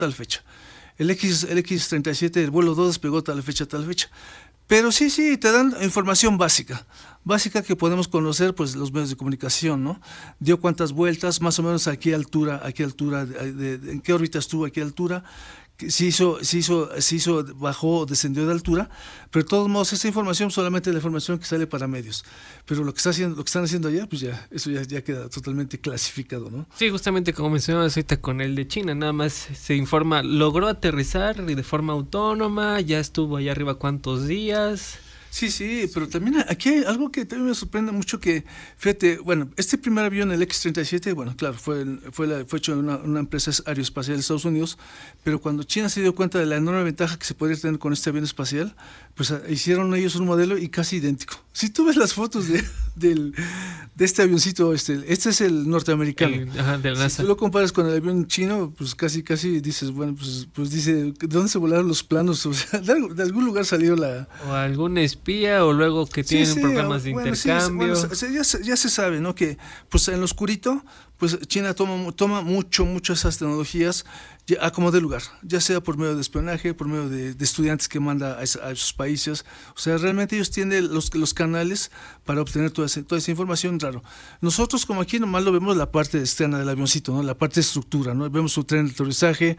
tal fecha. El X-37, el vuelo 2 despegó tal fecha, tal fecha. Pero sí, te dan información básica que podemos conocer, pues los medios de comunicación, ¿no? Dio cuántas vueltas, más o menos a qué altura, en qué órbita estuvo, a qué altura, si hizo, bajó o descendió de altura, pero de todos modos esta información solamente es la información que sale para medios. Pero lo que están haciendo allá, pues eso ya queda totalmente clasificado, ¿no? Sí, justamente como mencionabas ahorita con el de China, nada más se informa, logró aterrizar de forma autónoma, ya estuvo allá arriba cuántos días. Sí, pero también aquí hay algo que también me sorprende mucho que, fíjate, bueno, este primer avión, el X-37, bueno, claro, fue hecho en una empresa aeroespacial de Estados Unidos, pero cuando China se dio cuenta de la enorme ventaja que se podría tener con este avión espacial, pues hicieron ellos un modelo y casi idéntico. Si tú ves las fotos de este avioncito, este es el norteamericano. De la NASA. Si tú lo comparas con el avión chino, pues casi dices, bueno, pues dice, ¿de dónde se volaron los planos? O sea, de algún lugar salió la... O algún espía, o luego que tienen programas de intercambio. Ya se sabe, ¿no? Que pues en lo oscurito, pues China toma mucho esas tecnologías a como de lugar, ya sea por medio de espionaje, por medio de estudiantes que manda a esos países. O sea, realmente ellos tienen los canales para obtener toda esa información. Raro. Nosotros como aquí nomás lo vemos la parte externa del avioncito, ¿no? La parte de estructura, ¿no? Vemos su tren de aterrizaje,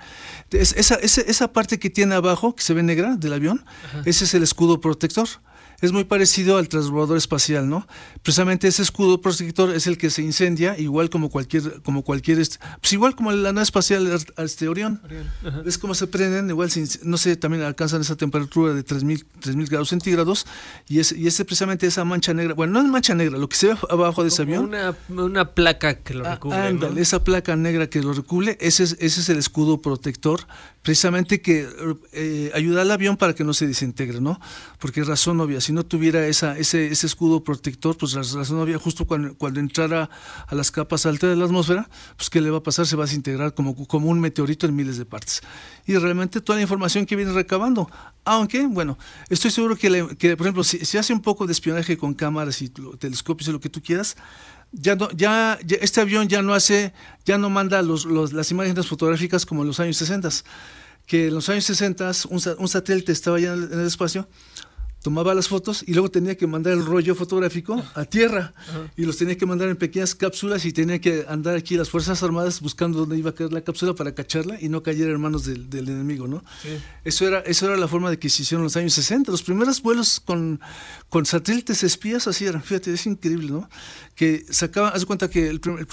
esa parte que tiene abajo, que se ve negra del avión. Ajá. Ese es el escudo protector. Es muy parecido al transbordador espacial, ¿no? Precisamente ese escudo protector es el que se incendia, igual como cualquier pues igual como la nave espacial Orión. Es como se prenden, igual no sé, también alcanzan esa temperatura de 3000 grados centígrados y ese precisamente esa mancha negra, bueno, no es mancha negra, lo que se ve abajo de ese avión, una placa que lo recubre, ándale, ¿no? Esa placa negra que lo recubre, ese es el escudo protector, precisamente que ayuda al avión para que no se desintegre, ¿no? Porque razón obvia, si no tuviera ese escudo protector, pues la razón obvia, justo cuando entrara a las capas altas de la atmósfera, pues ¿qué le va a pasar? Se va a desintegrar como un meteorito en miles de partes. Y realmente toda la información que viene recabando, aunque, bueno, estoy seguro que por ejemplo, si hace un poco de espionaje con cámaras y telescopios y lo que tú quieras, ya este avión ya no manda las imágenes fotográficas como en los años 60, que en los años 60 un satélite estaba ya en el espacio, tomaba las fotos y luego tenía que mandar el rollo fotográfico a tierra. Y los tenía que mandar en pequeñas cápsulas y tenía que andar aquí las Fuerzas Armadas buscando dónde iba a caer la cápsula para cacharla y no cayera en manos del enemigo, ¿no? Sí. Eso era la forma de que se hicieron en los años 60. Los primeros vuelos con satélites espías así eran, fíjate, es increíble, ¿no? Que haz de cuenta que el primer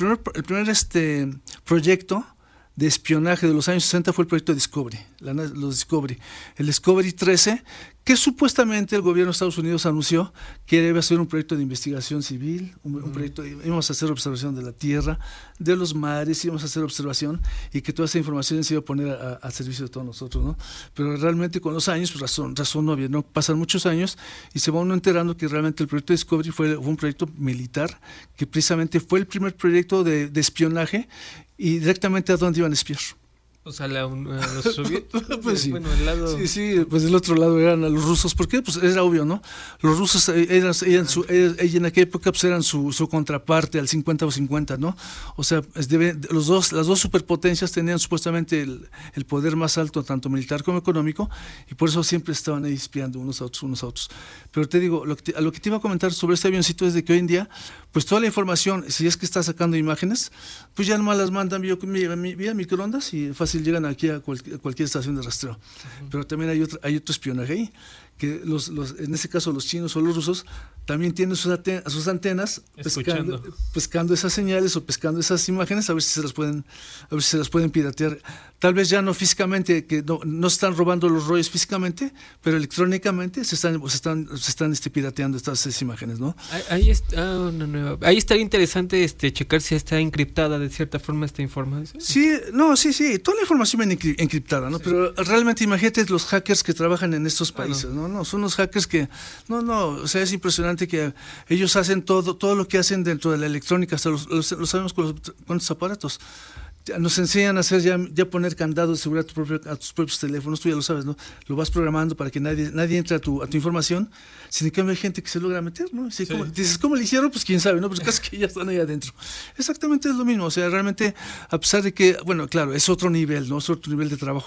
proyecto de espionaje de los años 60 fue el proyecto Discovery, el Discovery 13, que supuestamente el gobierno de Estados Unidos anunció que debe ser un proyecto de investigación civil, un proyecto, íbamos a hacer observación de la tierra, de los mares, íbamos a hacer observación y que toda esa información se iba a poner a servicio de todos nosotros, ¿no? Pero realmente con los años, pues razón no había, ¿no? Pasan muchos años y se va uno enterando que realmente el proyecto Discovery fue un proyecto militar, que precisamente fue el primer proyecto de espionaje y directamente a dónde iban a espiar. O sea, los soviéticos. Pues sí. Bueno, el lado... Sí, pues del otro lado eran a los rusos. ¿Por qué? Pues era obvio, ¿no? Los rusos en aquella época pues eran su contraparte al 50 o 50, ¿no? O sea, las dos superpotencias tenían supuestamente el poder más alto, tanto militar como económico, y por eso siempre estaban ahí espiando unos a otros. Pero te digo, a lo que te iba a comentar sobre este avioncito es de que hoy en día, pues toda la información, si es que está sacando imágenes, pues ya nomás las mandan vía microondas y fácil llegan aquí a cualquier estación de rastreo. Pero también hay otro espionaje ahí, que en este caso los chinos o los rusos también tienen sus antenas pescando esas señales o pescando esas imágenes a ver si se las pueden piratear. Tal vez ya no físicamente, que no están robando los rollos físicamente, pero electrónicamente se están pirateando estas imágenes, ¿no? Ahí estaría interesante checar si está encriptada de cierta forma esta información. Sí, toda la información viene encriptada, ¿no? Sí. Pero realmente imagínate los hackers que trabajan en estos países, ¿no? No, son los hackers que, o sea, es impresionante que ellos hacen todo lo que hacen dentro de la electrónica, hasta lo sabemos con los aparatos. Nos enseñan a hacer ya poner candados de seguridad a tus propios teléfonos, tú ya lo sabes, ¿no? Lo vas programando para que nadie entre a tu información, sin que hay gente que se logra meter, ¿no? Sí. Dices, ¿cómo lo hicieron? Pues quién sabe, ¿no? Pues casi que ya están ahí adentro. Exactamente es lo mismo, o sea, realmente, a pesar de que, bueno, claro, es otro nivel, ¿no? Es otro nivel de trabajo